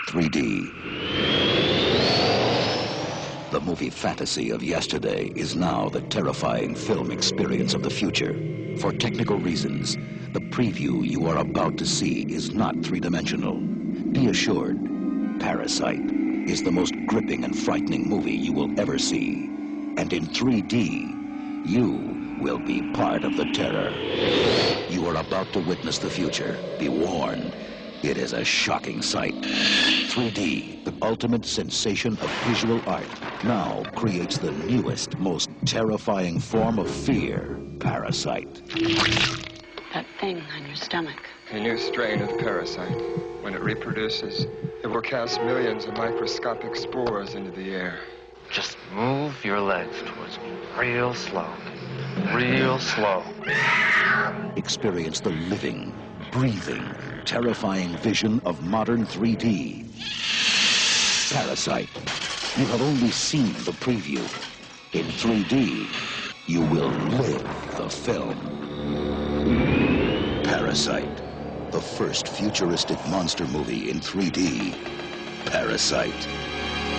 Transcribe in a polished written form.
3D. The movie fantasy of yesterday is now the terrifying film experience of the future. For technical reasons, the preview you are about to see is not three-dimensional. Be assured, Parasite is the most gripping and frightening movie you will ever see. And in 3D, you will be part of the terror. You are about to witness the future. Be warned, it is a shocking sight. 3D, the ultimate sensation of visual art, now creates the newest, most terrifying form of fear, Parasite. That thing on your stomach. A new strain of parasite. When it reproduces, it will cast millions of microscopic spores into the air. Just move your legs towards me real slow. Real slow. Experience the living, breathing, terrifying vision of modern 3D. Parasite. You have only seen the preview. In 3D, you will live the film. Parasite. The first futuristic monster movie in 3D. Parasite.